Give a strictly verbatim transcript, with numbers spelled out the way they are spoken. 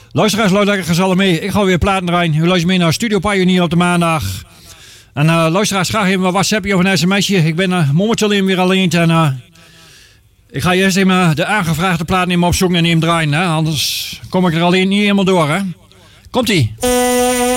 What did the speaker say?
Luisteraars, luister lekker gezellig mee. Ik ga weer platen draaien. U luistert mee naar Studio Pioneer op de maandag. En uh, luisteraars, graag even een WhatsAppje of een sms'je. Ik ben uh, momenteel even weer alleen. En, uh, ik ga eerst even de aangevraagde platen even opzoeken en even draaien. Hè? Anders kom ik er alleen niet helemaal door. Hè? Komt-ie.